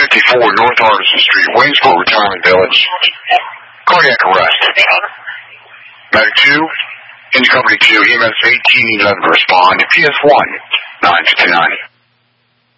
54 North Hardison Street, Waynesboro Retirement Village. Cardiac arrest. Medic 2, into Company 2, EMS 1811 respond. PS1, 959.